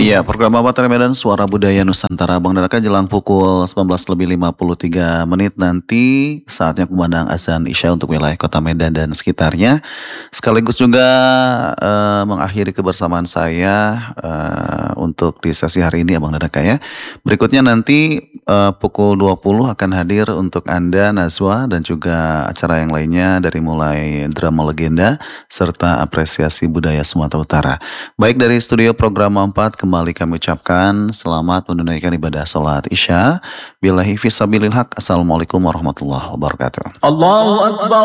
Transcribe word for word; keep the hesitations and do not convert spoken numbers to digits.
Iya, program Amatir Medan Suara Budaya Nusantara Bang Daraka jelang pukul sembilan belas lebih lima puluh tiga menit nanti saatnya kumandang azan Isya untuk wilayah Kota Medan dan sekitarnya. Sekaligus juga eh, mengakhiri kebersamaan saya eh, untuk di sesi hari ini ya Bang Daraka ya. Berikutnya nanti eh, pukul dua puluh akan hadir untuk Anda Nazwa dan juga acara yang lainnya dari mulai drama legenda serta apresiasi budaya Sumatera Utara. Baik dari studio program empat kembali kami ucapkan selamat menunaikan ibadah salat Isya. Billahi fisabilil haq. Assalamualaikum warahmatullahi wabarakatuh. Allahu Akbar.